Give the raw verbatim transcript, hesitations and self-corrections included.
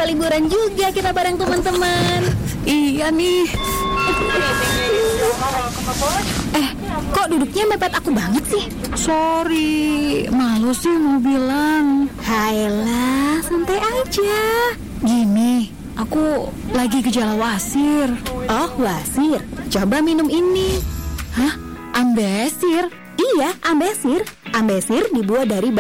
bisa liburan juga kita bareng teman-teman. Iya nih. Eh, kok duduknya mepet aku banget sih? Sorry, malu sih mau bilang. Hayalah, santai aja. Gini, aku lagi gejala wasir. Oh, wasir. Coba minum ini. Hah? Ambesir? Iya, ambesir. Ambesir dibuat dari